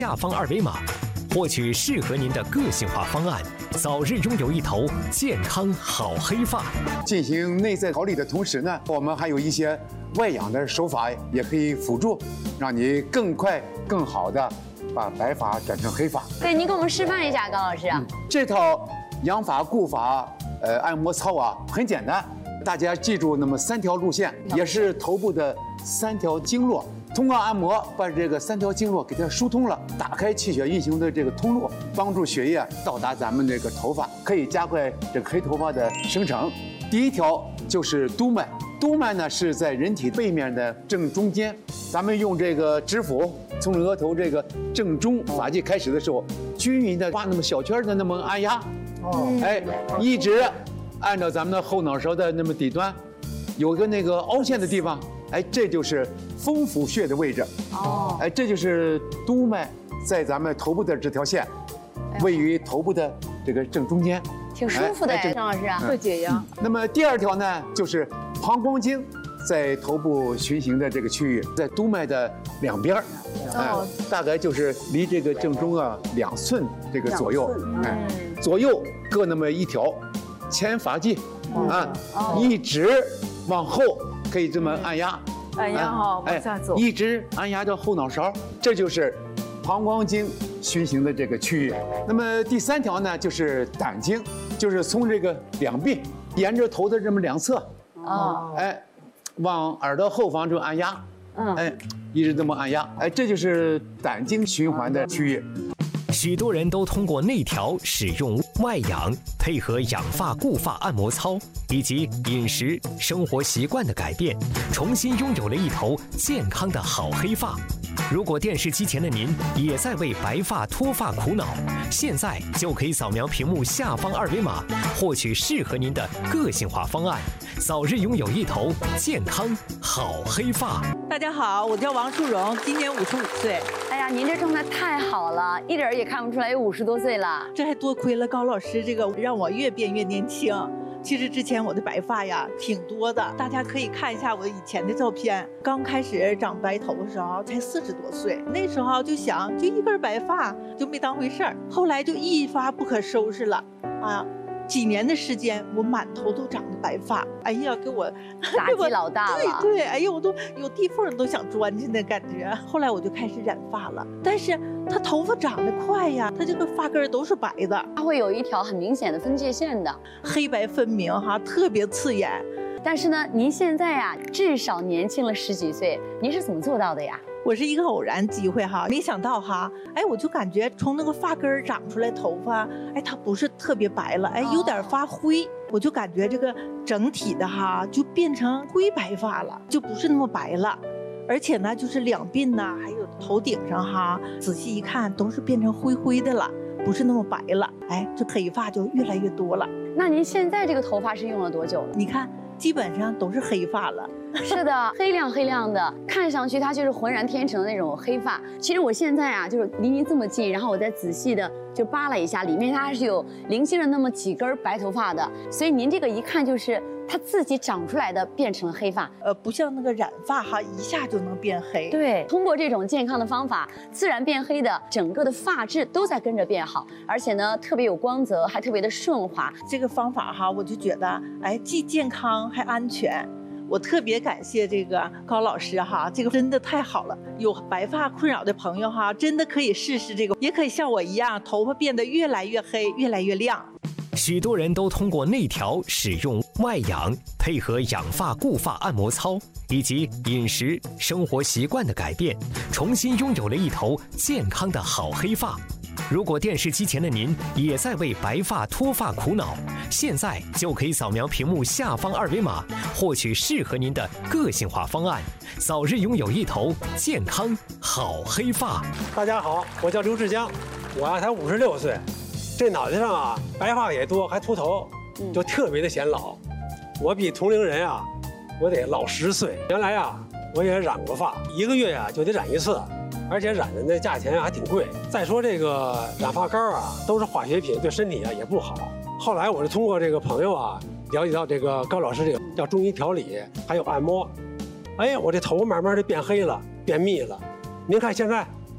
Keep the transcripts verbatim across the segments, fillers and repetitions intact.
下方二维码，获取适合您的个性化方案，早日拥有一头健康好黑发。 进行内在调理的同时呢，我们还有一些外养的手法也可以辅助，让你更快、更好的把白发转成黑发。 对，您给我们示范一下，高老师。嗯、 这套养发固发呃按摩操啊，很简单，大家记住那么三条路线，也是头部的三条经络。通过按摩把这个三条经络给它疏通了，打开气血运行的这个通路，帮助血液到达咱们这个头发，可以加快这个黑头发的生成。第一条就是督脉，督脉呢是在人体背面的正中间，咱们用这个指腹从额头这个正中发际开始的时候，均匀的画那么小圈的那么按压，哦，哎，一直按照咱们的后脑勺的那么底端，有个那个凹陷的地方。哎，这就是风府穴的位置哦。哎，这就是督脉，在咱们头部的这条线，位于头部的这个正中间， 挺舒服的哎，张老师啊， 特解压。 那么第二条呢，就是膀胱经在头部循行的这个区域，在督脉的两边儿，哎，大概就是离这个正中啊两寸这个左右，哎，左右各那么一条，前发际啊，一直往后。可以这么按压， 按压哈，往下走， 一直按压到后脑勺，这就是膀胱经循行的这个区域。那么第三条呢，就是胆经，就是从这个两鬓沿着头的这么两侧，哦，哎，往耳朵后方就按压，嗯，哎，一直这么按压，哎，这就是胆经循环的区域。 许多人都通过内调使用外养，配合养发固发按摩操以及饮食生活习惯的改变，重新拥有了一头健康的好黑发。如果电视机前的您也在为白发脱发苦恼，现在就可以扫描屏幕下方二维码，获取适合您的个性化方案，早日拥有一头健康好黑发。 大家好，我叫王淑荣，今年五十五岁。 哎呀，您这状态太好了，一点也看不出来有五十多岁了。 这还多亏了高老师这个，让我越变越年轻。其实之前我的白发呀挺多的，大家可以看一下我以前的照片。刚开始长白头的时候才四十多岁，那时候就想就一根白发就没当回事儿，后来就一发不可收拾了啊。几年的时间，我满头都长着白发，哎呀，给我打击老大了。 对对，哎呀，我都有地缝都想钻进的感觉。后来我就开始染发了，但是它头发长得快呀，它这个发根都是白的， 它会有一条很明显的分界线的， 黑白分明哈，特别刺眼。 但是呢，您现在呀，至少年轻了十几岁，您是怎么做到的呀？ 我是一个偶然机会哈，没想到哈，哎，我就感觉从那个发根长出来头发，哎，它不是特别白了，哎，有点发灰，我就感觉这个整体的哈就变成灰白发了，就不是那么白了，而且呢，就是两鬓呐，还有头顶上哈，仔细一看都是变成灰灰的了，不是那么白了，哎，这黑发就越来越多了。 那您现在这个头发是用了多久了？ 你看，基本上都是黑发了。 是的，黑亮黑亮的，看上去它就是浑然天成的那种黑发。其实我现在啊，就是离您这么近，然后我再仔细的就扒拉一下，里面它还是有零星的那么几根白头发的，所以您这个一看就是它自己长出来的，变成了黑发。 呃，不像那个染发哈，一下就能变黑。 对，通过这种健康的方法，自然变黑的整个的发质都在跟着变好，而且呢，特别有光泽，还特别的顺滑。 这个方法哈，我就觉得，哎，既健康还安全。我特别感谢这个高老师哈，这个真的太好了。有白发困扰的朋友哈，真的可以试试这个，也可以像我一样，头发变得越来越黑，越来越亮。 许多人都通过内调使用外养，配合养发固发按摩操以及饮食生活习惯的改变，重新拥有了一头健康的好黑发。如果电视机前的您也在为白发脱发苦恼，现在就可以扫描屏幕下方二维码，获取适合您的个性化方案，早日拥有一头健康好黑发。 大家好，我叫刘志江，我啊才五十六岁，这脑袋上啊白发也多，还秃头，就特别的显老。我比同龄人啊，我得老十岁。原来啊，我也染过发，一个月呀、啊、就得染一次。而且染的那价钱还挺贵。再说这个染发膏啊，都是化学品，对身体啊也不好。后来我是通过这个朋友啊，了解到这个高老师这个叫中医调理，还有按摩。哎，我这头慢慢的变黑了，变密了。您看现在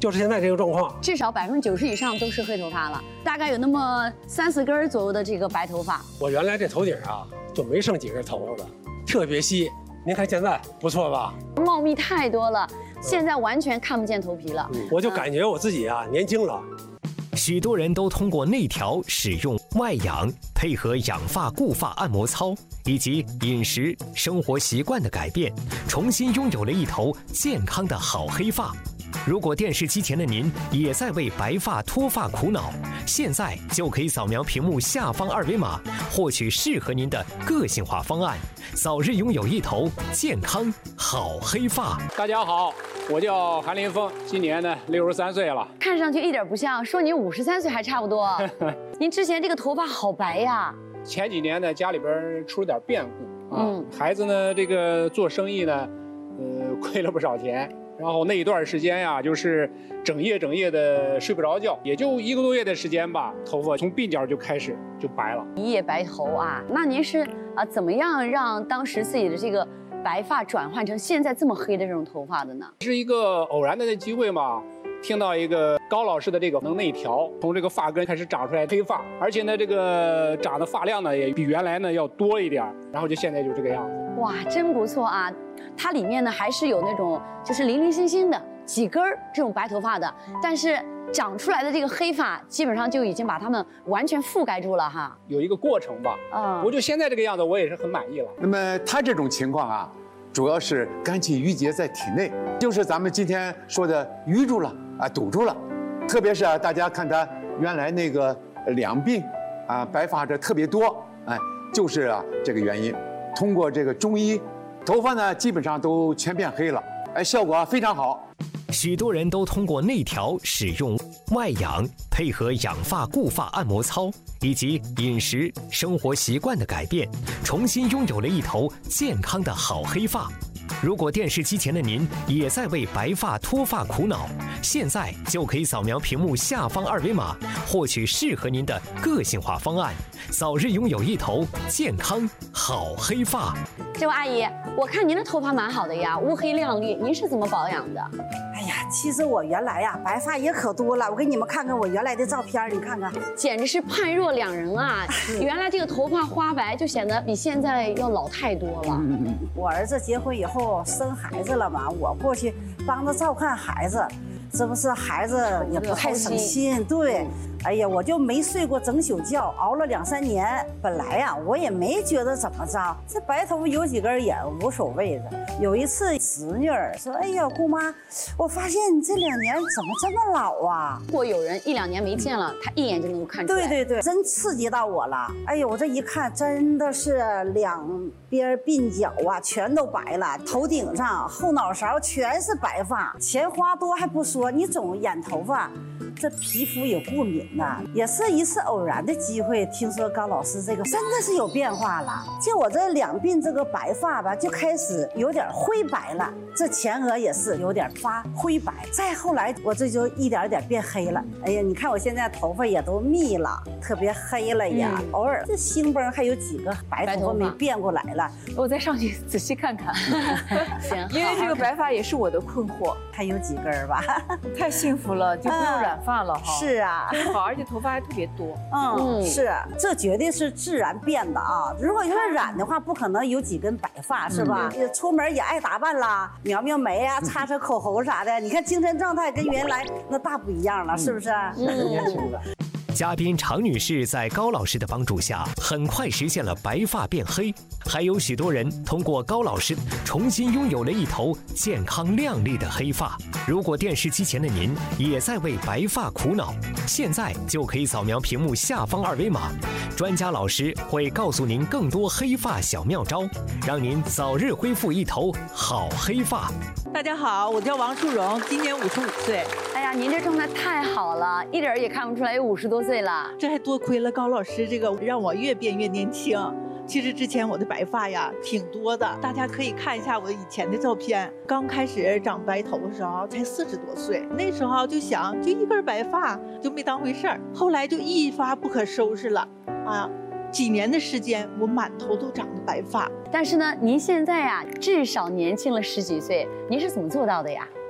就是现在这个状况。 至少百分之九十以上都是黑头发了，大概有那么三四根左右的这个白头发。 我原来这头顶啊就没剩几根头发了，特别稀。您看现在不错吧？ 茂密太多了，现在完全看不见头皮了。 嗯、我就感觉我自己啊年轻了。 许多人都通过内调、使用外养，配合养发、固发按摩操，以及饮食、生活习惯的改变，重新拥有了一头健康的好黑发。如果电视机前的您也在为白发脱发苦恼，现在就可以扫描屏幕下方二维码，获取适合您的个性化方案，早日拥有一头健康好黑发。 大家好，我叫韩林峰，今年呢六十三岁了， 看上去一点不像，说你五十三岁还差不多。您之前这个头发好白呀。 前几年呢家里边出了点变故啊， 嗯、 孩子呢这个做生意呢，呃亏了不少钱。然后那一段时间呀，就是整夜整夜的睡不着觉，也就一个多月的时间吧，头发从鬓角就开始就白了， 一夜白头啊！那您是啊怎么样让当时自己的这个白发转换成现在这么黑的这种头发的呢？ 是一个偶然的机会嘛，听到一个高老师的这个能内调，从这个发根开始长出来黑发，而且呢这个长的发量呢也比原来呢要多一点，然后就现在就这个样子。 哇，真不错啊！它里面呢还是有那种就是零零星星的几根儿这种白头发的，但是长出来的这个黑发基本上就已经把它们完全覆盖住了哈。 有一个过程吧， 嗯， 我就现在这个样子，我也是很满意了。 那么他这种情况啊，主要是肝气郁结在体内，就是咱们今天说的淤住了啊，堵住了。特别是啊，大家看他原来那个两鬓啊白发这特别多，哎，就是啊这个原因。通过这个中医，头发呢基本上都全变黑了，哎，效果非常好。 许多人都通过内调、使用外养，配合养发、固发按摩操，以及饮食、生活习惯的改变，重新拥有了一头健康的好黑发。如果电视机前的您也在为白发脱发苦恼，现在就可以扫描屏幕下方二维码，获取适合您的个性化方案，早日拥有一头健康好黑发。 这位阿姨，我看您的头发蛮好的呀，乌黑亮丽，您是怎么保养的？ 哎呀，其实我原来呀白发也可多了，我给你们看看我原来的照片，你看看， 简直是判若两人啊！原来这个头发花白就显得比现在要老太多了。 嗯、我儿子结婚以后生孩子了嘛，我过去帮着照看孩子，这不是孩子也不太省心，对。哎呀，我就没睡过整宿觉，熬了两三年。本来呀、啊，我也没觉得怎么着，这白头发有几根也无所谓的。有一次，侄女儿说：“哎呀，姑妈，我发现你这两年怎么这么老啊？” 如果有人一两年没见了，他一眼就能够看出来。 对对对，真刺激到我了。哎呦，我这一看，真的是两边鬓角啊，全都白了，头顶上、后脑勺全是白发，钱花多还不说，你总染头发。这皮肤有过敏呐，也是一次偶然的机会，听说高老师这个真的是有变化了。就我这两鬓这个白发吧，就开始有点灰白了，这前额也是有点发灰白。再后来，我这就一点点变黑了。哎呀，你看我现在头发也都密了，特别黑了呀。嗯、偶尔这星崩还有几个白头发没变过来了， 我再上去仔细看看。 行， 因为这个白发也是我的困惑。 还有几根吧？ 太幸福了，就不用染发。了哈， 是啊， 好，而且头发还特别多。 嗯，是，这绝对是自然变的啊！如果要是染的话，不可能有几根白发，是吧？嗯、出门也爱打扮啦，描描眉啊，擦擦口红啥的。你看精神状态跟原来那大不一样了，是不是？嗯。 嘉宾常女士在高老师的帮助下，很快实现了白发变黑，还有许多人通过高老师重新拥有了一头健康亮丽的黑发。如果电视机前的您也在为白发苦恼，现在就可以扫描屏幕下方二维码，专家老师会告诉您更多黑发小妙招，让您早日恢复一头好黑发。 大家好，我叫王淑荣，今年五十五岁。 哎呀，您这状态太好了，一点也看不出来有五十多岁了。 这还多亏了高老师这个，让我越变越年轻。其实之前我的白发呀挺多的，大家可以看一下我以前的照片。刚开始长白头的时候才四十多岁，那时候就想就一根白发就没当回事儿，后来就一发不可收拾了啊。几年的时间，我满头都长着白发。 但是呢，您现在呀，至少年轻了十几岁，您是怎么做到的呀？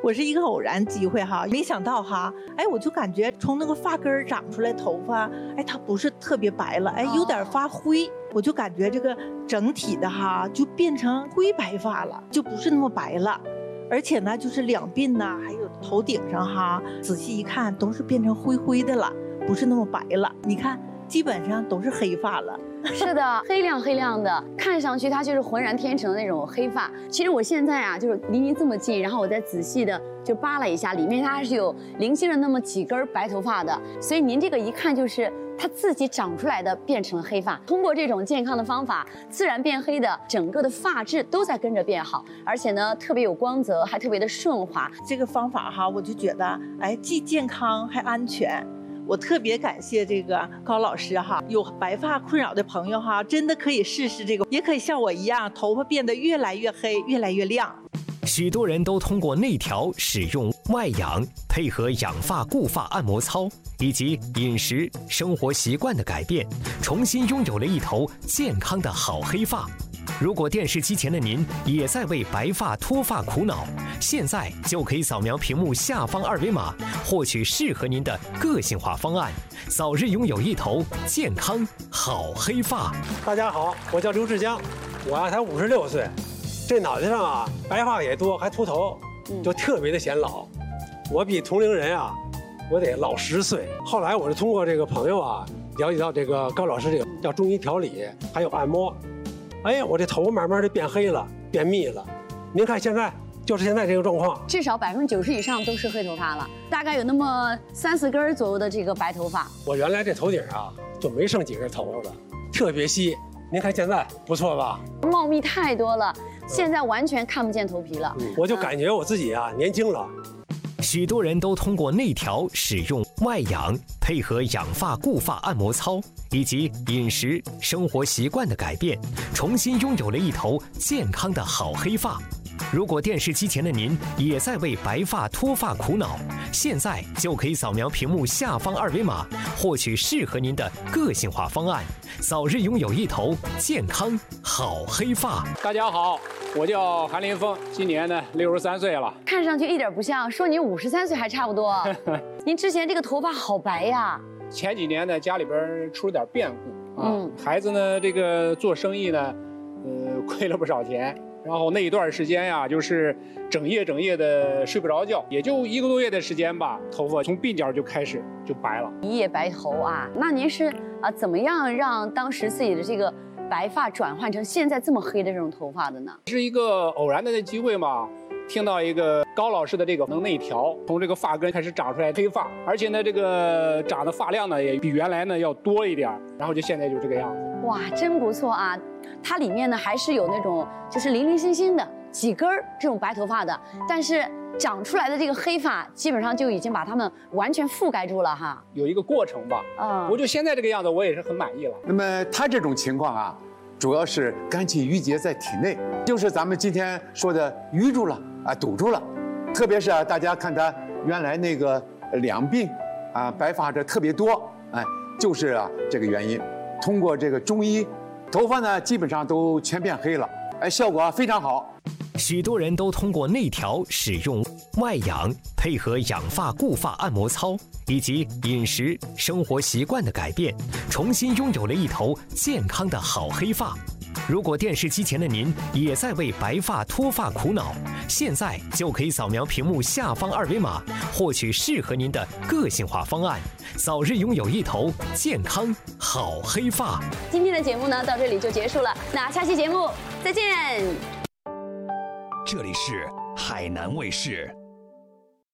我是一个偶然机会哈，没想到哈，哎，我就感觉从那个发根长出来头发，哎，它不是特别白了，哎，有点发灰，我就感觉这个整体的哈就变成灰白发了，就不是那么白了。而且呢，就是两鬓呐，还有头顶上哈，仔细一看都是变成灰灰的了，不是那么白了。你看，基本上都是黑发了。 是的，黑亮黑亮的，看上去它就是浑然天成的那种黑发。其实我现在啊，就是离您这么近，然后我再仔细的就扒拉一下，里面它还是有零星的那么几根白头发的。所以您这个一看就是它自己长出来的，变成了黑发。通过这种健康的方法，自然变黑的整个的发质都在跟着变好，而且呢特别有光泽，还特别的顺滑。 这个方法哈，我就觉得哎，既健康还安全。我特别感谢这个高老师哈，有白发困扰的朋友哈，真的可以试试这个，也可以像我一样，头发变得越来越黑，越来越亮。 许多人都通过内调、使用外养，配合养发固发按摩操以及饮食生活习惯的改变，重新拥有了一头健康的好黑发。如果电视机前的您也在为白发脱发苦恼，现在就可以扫描屏幕下方二维码，获取适合您的个性化方案，早日拥有一头健康好黑发。 大家好，我叫刘志江，我啊才五十六岁，这脑袋上啊白发也多，还秃头，就特别的显老。我比同龄人啊，我得老十岁。后来我是通过这个朋友啊，了解到这个高老师这个叫中医调理，还有按摩。哎，我这头慢慢的变黑了，变密了。您看现在就是现在这个状况， 至少百分之九十以上都是黑头发了，大概有那么三四根左右的这个白头发。 我原来这头顶啊就没剩几根头发了，特别稀。您看现在不错吧？ 茂密太多了，现在完全看不见头皮了。 嗯、我就感觉我自己啊年轻了。 许多人都通过内调、使用外养，配合养发固发按摩操以及饮食生活习惯的改变，重新拥有了一头健康的好黑发。如果电视机前的您也在为白发脱发苦恼，现在就可以扫描屏幕下方二维码，获取适合您的个性化方案，早日拥有一头健康好黑发。 大家好，我叫韩林峰，今年呢六十三岁了， 看上去一点不像，说你五十三岁还差不多。您之前这个头发好白呀。 前几年呢家里边出了点变故啊，嗯、孩子呢这个做生意呢，呃亏了不少钱。然后那一段时间呀，就是整夜整夜的睡不着觉，也就一个多月的时间吧，头发从鬓角就开始就白了， 一夜白头啊！那您是啊怎么样让当时自己的这个白发转换成现在这么黑的这种头发的呢？ 是一个偶然的机会嘛，听到一个高老师的这个能内调，从这个发根开始长出来黑发，而且呢这个长的发量呢也比原来呢要多一点，然后就现在就这个样子。 哇，真不错啊！它里面呢还是有那种就是零零星星的几根这种白头发的，但是长出来的这个黑发基本上就已经把它们完全覆盖住了哈。 有一个过程吧，嗯，我就现在这个样子，我也是很满意了。 那么他这种情况啊，主要是肝气郁结在体内，就是咱们今天说的淤住了啊，堵住了。特别是啊，大家看他原来那个两鬓啊白发这特别多，哎，就是啊这个原因。通过这个中医，头发呢基本上都全变黑了，哎，效果非常好。 许多人都通过内调、使用外养，配合养发固发按摩操以及饮食生活习惯的改变，重新拥有了一头健康的好黑发。如果电视机前的您也在为白发脱发苦恼，现在就可以扫描屏幕下方二维码，获取适合您的个性化方案，早日拥有一头健康好黑发。 今天的节目呢到这里就结束了，那下期节目再见。 这里是海南卫视。